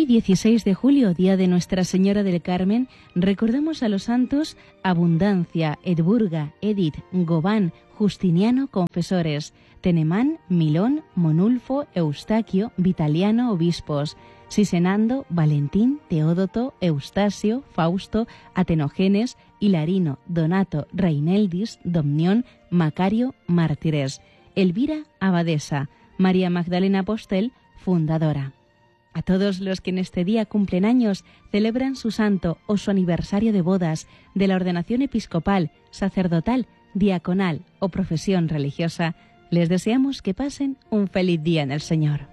Hoy, 16 de julio, día de Nuestra Señora del Carmen, recordamos a los santos Abundancia, Edburga, Edith, Gobán, Justiniano, confesores, Tenemán, Milón, Monulfo, Eustaquio, Vitaliano, obispos, Sisenando, Valentín, Teódoto, Eustasio, Fausto, Atenogenes, Hilarino, Donato, Reineldis, Domnión, Macario, mártires, Elvira, abadesa, María Magdalena Postel, fundadora. A todos los que en este día cumplen años, celebran su santo o su aniversario de bodas, de la ordenación episcopal, sacerdotal, diaconal o profesión religiosa, les deseamos que pasen un feliz día en el Señor.